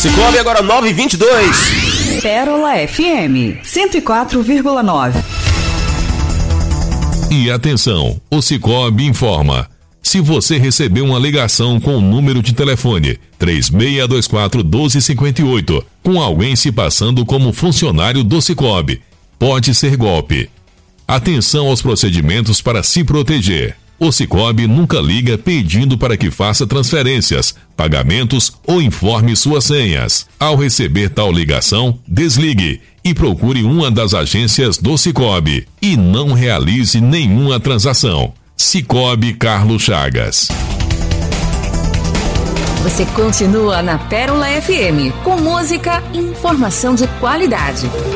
Cicobi, agora 9h22. Pérola FM 104,9. E atenção, o Cicobi informa. Se você recebeu uma ligação com o número de telefone 3624-1258, com alguém se passando como funcionário do Cicobi, pode ser golpe. Atenção aos procedimentos para se proteger. O Cicobi nunca liga pedindo para que faça transferências, pagamentos ou informe suas senhas. Ao receber tal ligação, desligue e procure uma das agências do Cicobi e não realize nenhuma transação. Cicobi Carlos Chagas. Você continua na Pérola FM, com música e informação de qualidade.